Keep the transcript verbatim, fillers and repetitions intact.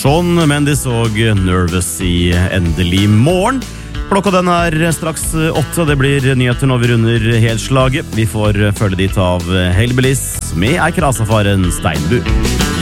Shawn Mendes og Nervous i Endelig morgen. Klokka den er straks åtte, og det blir nyheter når vi runder helslaget. Vi får følge dit av Hellbillies med Eik Rasafaren Steinbu.